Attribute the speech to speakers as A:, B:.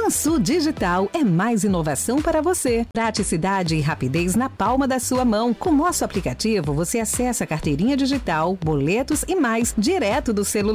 A: Bansu Digital é mais inovação para você. Praticidade e rapidez na palma da sua mão. Com nosso aplicativo, você acessa a carteirinha digital, boletos e mais direto do celular.